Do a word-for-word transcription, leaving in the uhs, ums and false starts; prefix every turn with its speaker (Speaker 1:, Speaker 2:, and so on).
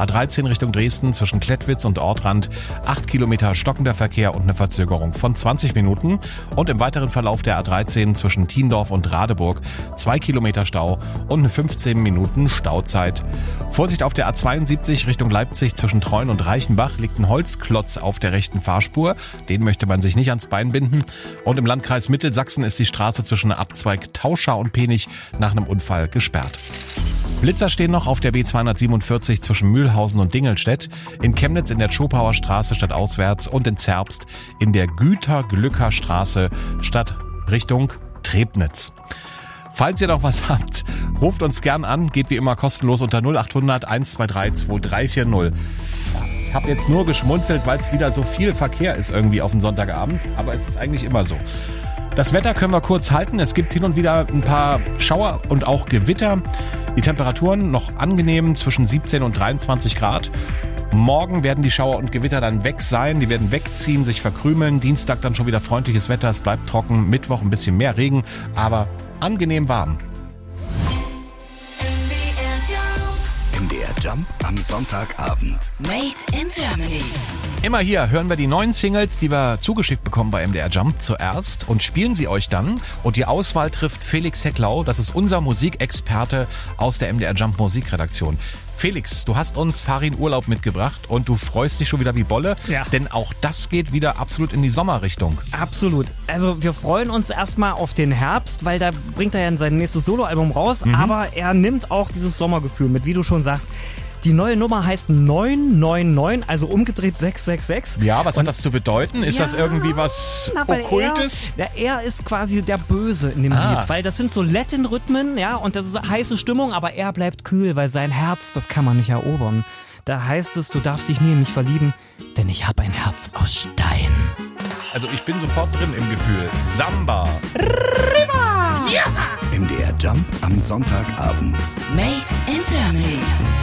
Speaker 1: A dreizehn Richtung Dresden zwischen Klettwitz und Ortrand acht Kilometer stockender Verkehr und eine Verzögerung von zwanzig Minuten. Und im weiteren Verlauf der A dreizehn zwischen Thiendorf und Radeburg zwei Kilometer Stau und eine fünfzehn Minuten Stauzeit. Vorsicht auf der A zweiundsiebzig Richtung Leipzig zwischen Treuen und Reichenbach liegt ein Holzklotz auf der rechten Fahrspur. Den möchte man sich nicht ans Bein binden. Und im Landkreis Mittelsachsen ist die Straße zwischen Abzweig Tauscha und Penich nach einem Unfall gesperrt. Blitzer stehen noch auf der B zweihundertsiebenundvierzig zwischen Mühlhausen und Dingelstedt, in Chemnitz in der Tschopauer Straße stadtauswärts und in Zerbst in der Güter-Glücker Straße statt Richtung Trebnitz. Falls ihr noch was habt, ruft uns gern an, geht wie immer kostenlos unter null acht hundert eins zwei drei zwei drei vier null. Ich habe jetzt nur geschmunzelt, weil es wieder so viel Verkehr ist irgendwie auf den Sonntagabend, aber es ist eigentlich immer so. Das Wetter können wir kurz halten. Es gibt hin und wieder ein paar Schauer und auch Gewitter. Die Temperaturen noch angenehm zwischen siebzehn und dreiundzwanzig Grad. Morgen werden die Schauer und Gewitter dann weg sein. Die werden wegziehen, sich verkrümeln. Dienstag dann schon wieder freundliches Wetter. Es bleibt trocken. Mittwoch ein bisschen mehr Regen, aber angenehm warm.
Speaker 2: M D R Jump am Sonntagabend.
Speaker 3: Made in Germany.
Speaker 1: Immer hier hören wir die neuen Singles, die wir zugeschickt bekommen bei M D R Jump zuerst und spielen sie euch dann. Und die Auswahl trifft Felix Hecklau, das ist unser Musikexperte aus der M D R Jump Musikredaktion. Felix, du hast uns Farin Urlaub mitgebracht und du freust dich schon wieder wie Bolle,
Speaker 4: ja.
Speaker 1: Denn auch das geht wieder absolut in die Sommerrichtung.
Speaker 4: Absolut. Also wir freuen uns erstmal auf den Herbst, weil da bringt er ja sein nächstes Soloalbum raus,
Speaker 1: Mhm.
Speaker 4: aber er nimmt auch dieses Sommergefühl mit, wie du schon sagst. Die neue Nummer heißt neun neun neun, also umgedreht sechs sechs sechs.
Speaker 1: Ja, was hat das zu bedeuten? Ist
Speaker 4: Ja,
Speaker 1: das irgendwie was
Speaker 4: na, weil
Speaker 1: Okkultes?
Speaker 4: Er, ja, er ist quasi der Böse in dem
Speaker 1: Ah.
Speaker 4: Lied, weil das sind so Latin-Rhythmen, ja, und das ist heiße Stimmung, aber er bleibt kühl, weil sein Herz, das kann man nicht erobern. Da heißt es, du darfst dich nie in mich verlieben, denn ich habe ein Herz aus Stein.
Speaker 1: Also ich bin sofort drin im Gefühl. Samba.
Speaker 2: M D R Jump am Sonntagabend.
Speaker 3: Made in Germany.